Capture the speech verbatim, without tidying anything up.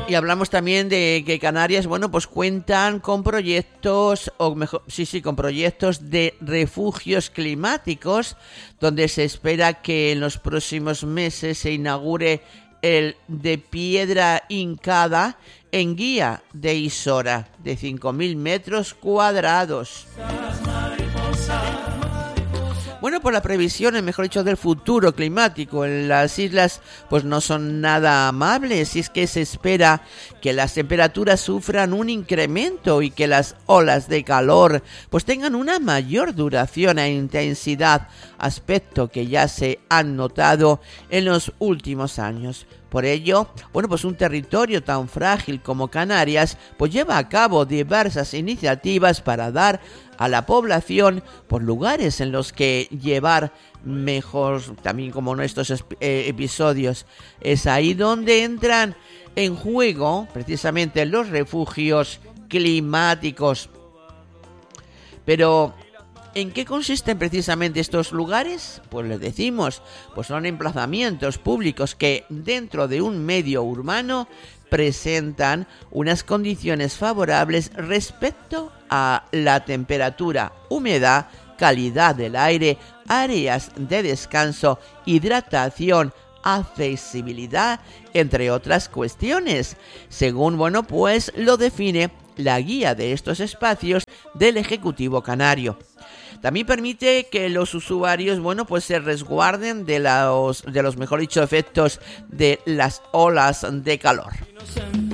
Y hablamos también de que Canarias, bueno, pues cuentan con proyectos, o mejor, sí, sí, con proyectos de refugios climáticos, donde se espera que en los próximos meses se inaugure el de Piedra Hincada en Guía de Isora, de cinco mil metros cuadrados. Bueno, por la previsión, mejor dicho, del futuro climático en las islas, pues no son nada amables, y es que se espera que las temperaturas sufran un incremento y que las olas de calor pues tengan una mayor duración e intensidad, aspecto que ya se han notado en los últimos años. Por ello, bueno, pues un territorio tan frágil como Canarias pues lleva a cabo diversas iniciativas para dar a la población por lugares en los que llevar mejor, también como en estos eh, episodios. Es ahí donde entran en juego precisamente los refugios climáticos. Pero ¿en qué consisten precisamente estos lugares? Pues les decimos, pues son emplazamientos públicos que dentro de un medio urbano presentan unas condiciones favorables respecto a la temperatura, humedad, calidad del aire, áreas de descanso, hidratación, accesibilidad, entre otras cuestiones, según, bueno, pues lo define la guía de estos espacios del Ejecutivo Canario. También permite que los usuarios, bueno, pues se resguarden de los, de los, mejor dicho, efectos de las olas de calor.